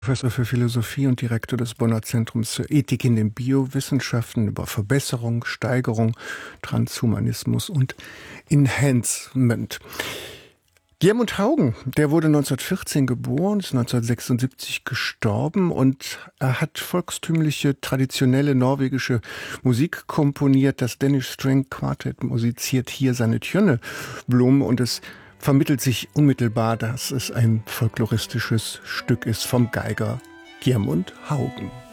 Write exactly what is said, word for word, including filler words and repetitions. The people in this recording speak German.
Professor für Philosophie und Direktor des Bonner Zentrums für Ethik in den Biowissenschaften über Verbesserung, Steigerung, Transhumanismus und Enhancement. Gjermund Haugen, der wurde neunzehnhundertvierzehn geboren, ist neunzehnhundertsechsundsiebzig gestorben und er hat volkstümliche, traditionelle norwegische Musik komponiert. Das Danish String Quartet musiziert hier seine Tjønnebloem und es vermittelt sich unmittelbar, dass es ein folkloristisches Stück ist vom Geiger Gjermund Haugen.